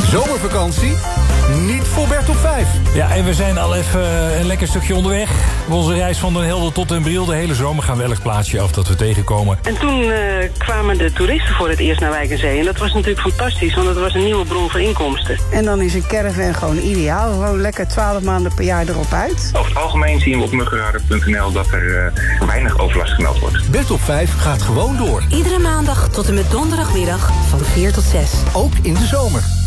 Zomervakantie? Niet voor Bert op 5. Ja, en we zijn al even een lekker stukje onderweg. Op onze reis van Den Helder tot Den Briel. De hele zomer gaan we elk plaatsje af dat we tegenkomen. En toen kwamen de toeristen voor het eerst naar Wijk en Zee. En dat was natuurlijk fantastisch, want het was een nieuwe bron van inkomsten. En dan is een caravan gewoon ideaal. Gewoon lekker 12 maanden per jaar erop uit. Over het algemeen zien we op muggenradar.nl dat er weinig overlast gemeld wordt. Bert op 5 gaat gewoon door. Iedere maandag tot en met donderdagmiddag van 4 tot 6. Ook in de zomer.